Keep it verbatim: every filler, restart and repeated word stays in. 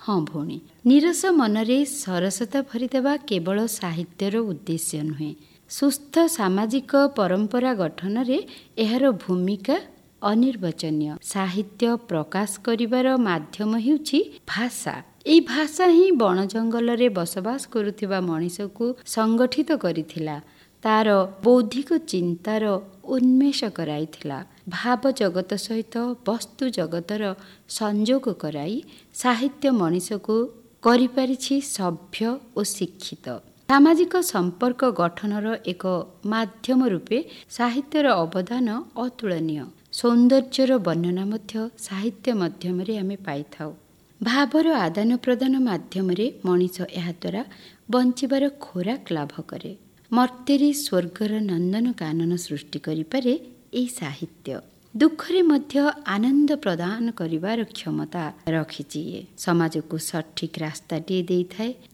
ହଁ ଭଉଣୀ, ନିରସ ମନରେ ସରସତା ଭରିଦେବା କେବଳ ସାହିତ୍ୟର ଉଦ୍ଦେଶ୍ୟ ନୁହେଁ। ସୁସ୍ଥ ସାମାଜିକ ପରମ୍ପରା ଗଠନରେ ଏହାର ଭୂମିକା ଅନିର୍ବାଚନୀୟ। ସାହିତ୍ୟ ପ୍ରକାଶ କରିବାର ମାଧ୍ୟମ ହେଉଛି ଭାଷା। ଏହି ଭାଷା ହିଁ ବଣ ଜଙ୍ଗଲରେ ବସବାସ କରୁଥିବା ମଣିଷକୁ ସଂଗଠିତ କରିଥିଲା, ତାର ବୌଦ୍ଧିକ ଚିନ୍ତାର ଉନ୍ମେଷ କରାଇଥିଲା। ଭାବ ଜଗତ ସହିତ ବସ୍ତୁ ଜଗତର ସଂଯୋଗ କରାଇ ସାହିତ୍ୟ ମଣିଷକୁ କରିପାରିଛି ସଭ୍ୟ ଓ ଶିକ୍ଷିତ। ସାମାଜିକ ସମ୍ପର୍କ ଗଠନର ଏକ ମାଧ୍ୟମ ରୂପେ ସାହିତ୍ୟର ଅବଦାନ ଅତୁଳନୀୟ। ସୌନ୍ଦର୍ଯ୍ୟର ବର୍ଣ୍ଣନା ମଧ୍ୟ ସାହିତ୍ୟ ମାଧ୍ୟମରେ ଆମେ ପାଇଥାଉ। ଭାବର ଆଦାନ ପ୍ରଦାନ ମାଧ୍ୟମରେ ମଣିଷ ଏହାଦ୍ୱାରା ବଞ୍ଚିବାର ଖୋରାକ ଲାଭ କରେ। ମର୍ତ୍ତ୍ୟରେ ସ୍ୱର୍ଗର ନନ୍ଦନ କାନନ ସୃଷ୍ଟି କରିପାରେ ଏହି ସାହିତ୍ୟ। ଦୁଃଖରେ ମଧ୍ୟ ଆନନ୍ଦ ପ୍ରଦାନ କରିବାର କ୍ଷମତା ରଖିଛି। ସମାଜକୁ ସଠିକ୍ ରାସ୍ତାଟିଏ ଦେଇଥାଏ।